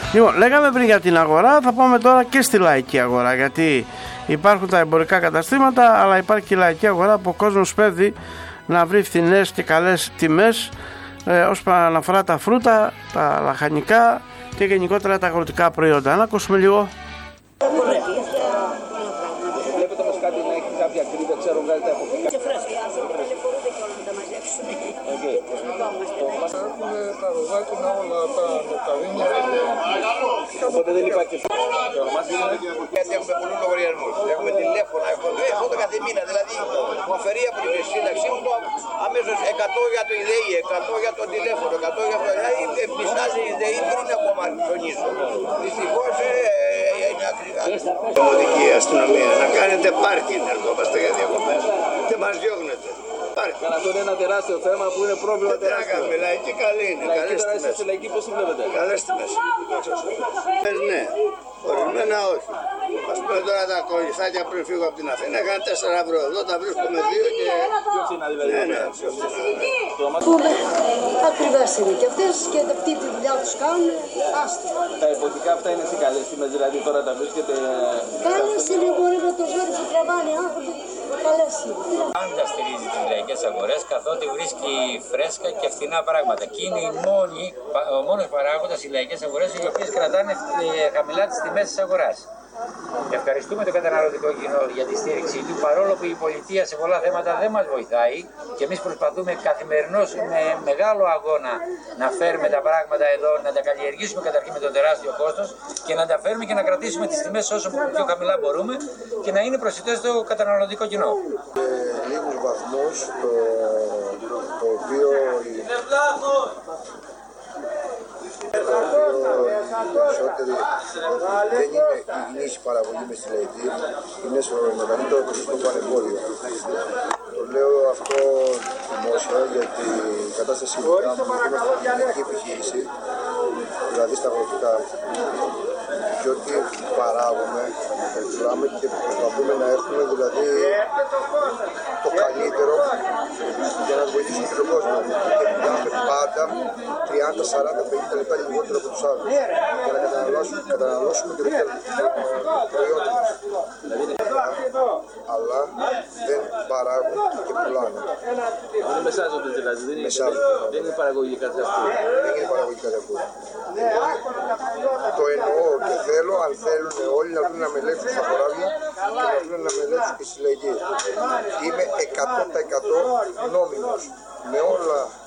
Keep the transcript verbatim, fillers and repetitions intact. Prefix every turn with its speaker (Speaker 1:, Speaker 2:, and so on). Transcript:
Speaker 1: Λοιπόν, λέγαμε πριν για την αγορά, θα πάμε τώρα και στη λαϊκή αγορά, γιατί υπάρχουν τα εμπορικά καταστήματα, αλλά υπάρχει και η λαϊκή αγορά που ο κόσμος παίρνει να βρει φθηνές και καλές τιμές ε, όσον αφορά τα φρούτα, τα λαχανικά και γενικότερα τα αγροτικά προϊόντα. Να ακούσουμε λίγο.
Speaker 2: Βλέπετε όμως κάτι να έχει κάποια ακρίβεια, ξέρω βγάλετε από φύγα. Και φρέσκα, οι άνθρωποι δεν μπορούν και όλα να τα μαζέψουν. Μας έρχονται τα ροδάκινα όλα τα νεκταρίνια. Οπότε δεν υπάρχει γιατί έχουμε πολλούς λογαριασμούς. Έχουμε τηλέφωνα, έχουμε κάθε μήνα. Δηλαδή μου αφαιρεί από την σύνταξή μου αμέσως εκατό για το ιδεή, εκατό για το τηλέφωνο, εκατό για το ιδεή. Επιστάζει η ιδεή πριν ακόμα ψωνίσω. Δυστυχώς είναι ακριβά.
Speaker 3: Δημοτική αστυνομία, να κάνετε πάρκινγκ, ερχόμαστε για διακοπές και μας διώχνετε.
Speaker 2: Καλά, αυτό είναι ένα τεράστιο θέμα που είναι πρόβλημα τεράστιο.
Speaker 3: Τι να λαϊκή καλή είναι, καλές τιμές.
Speaker 2: Λαϊκή πώς τη βλέπετε?
Speaker 3: Καλές τιμές. Ναι, ορισμένα όχι. Ας πούμε τώρα τα κολληθάκια πριν φύγω από την Αθήνα έκανα τέσσερα ευρώ. Εδώ τα βρίσκουμε δύο και...
Speaker 2: Πιο φθηνά δηλαδή.
Speaker 3: Ναι, ναι, πιο φθηνά.
Speaker 4: Πούμε, ακριβές είναι και αυτές και αυτή τη δουλειά τους κάνουν, άστα.
Speaker 2: Τα εποχικά αυτά είναι σε καλές τιμές, δηλαδή τώρα τα βρίσκεται...
Speaker 4: Καλές είναι, μπορεί με το ζόρι που τραβάνε οι άνθρωποι, καλές είναι.
Speaker 5: Πάντα στηρίζει τις λαϊκές αγορές, καθότι βρίσκει φρέσκα και φθηνά πράγματα. Και είναι η μόνη, ο μόνος παράγοντας οι λαϊκές αγορές οι οποίες κρατάνε χαμηλά τις τιμές της αγοράς. Ευχαριστούμε το καταναλωτικό κοινό για τη στήριξή του, παρόλο που η πολιτεία σε πολλά θέματα δεν μας βοηθάει και εμείς προσπαθούμε καθημερινώς με μεγάλο αγώνα να φέρουμε τα πράγματα εδώ, να τα καλλιεργήσουμε καταρχήν με το τεράστιο κόστος και να τα φέρουμε και να κρατήσουμε τις τιμές όσο πιο χαμηλά μπορούμε και να είναι προσιτές στο καταναλωτικό κοινό.
Speaker 6: Σε λίγους βαθμούς το, το οποίο περισσότεροι δεν είναι υγιεινής η παραγωγή μες στη λαϊκή, είναι στο μεγαλύτερο ποσοστό πανεμπόριο. Το λέω αυτό δημόσια γιατί η κατάσταση που κάνουμε είμαστε μια κοινωνική επιχείρηση, δηλαδή στα αγροτικά, και ό,τι παράγουμε, πουλάμε και προσπαθούμε να έχουμε δηλαδή το καλύτερο για να βοηθήσουμε τον κόσμο. Και πηγαίνουμε πάντα τριάντα, σαράντα, πενήντα λεπτά λιγότερο από τους άλλους για να καταναλώσουμε, καταναλώσουμε και το προϊόντα μας. Αλλά δεν παράγουν και πουλάνε.
Speaker 2: Είναι μεσάζοντες δηλαδή, δεν είναι, δεν είναι παραγωγή κάτι αυτό.
Speaker 6: Δεν είναι παραγωγή κάτι αυτό. Το εννοώ και θέλω, αν θέλουν όλοι να βρουν να μελέξουν στα χωράβια και να βρουν να μελέξουν και στις λαϊκές. Είμαι εκατό τοις εκατό νόμιμος με όλα